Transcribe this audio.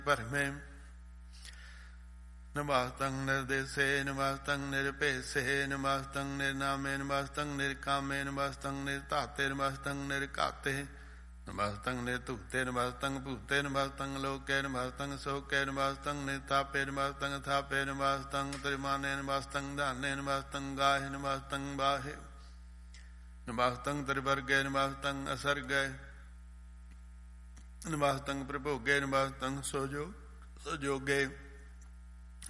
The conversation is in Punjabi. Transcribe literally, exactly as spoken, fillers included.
ਭਰਮੇ ਨਮਾਸਤੰ ਨਿਰਦੇਸੇ ਨਮਾਸਤੰ ਨਿਰਭੇਸੇ ਨਮਾਸਤੰ ਨਿਰਨਾਮੇ ਨਮਾਸਤੰ ਨਿਰਕਾਮੇ ਨਮਾਸਤੰ ਨਿਰਧਾਤੇ ਨਮਾਸਤੰ ਨਿਰਘਾਤੇ ਨਮਸਤੰ ਨਿਰਧੂਤੇ ਨਮਸਤੰ ਭੂਤੇ ਨਮਸਤੰ ਲੋਕੇ ਨਮਸਤੰ ਸੋਕੇ ਨਮਸਤੰ ਨਿਰਤਾਪੇ ਨਮਸਤੰ ਥਾਪੇ ਨਮਸਤੰ ਤ੍ਰਿਮਾਨੇ ਨਮਸਤੰ ਧਾਨੇ ਨਮਸਤੰ ਗਾਹੇ ਨਮਸਤੰ ਬਾਹੇ ਨਮਸਤੰ ਤ੍ਰਿਵਰਗੇ ਨਮਸਤੰ ਅਸਰਗੇ ਨਮਸਤੰ ਪ੍ਰਭੋਗੇ ਨਮਸਤੰ ਸੋਜੋ ਸੋਜੋਗੇ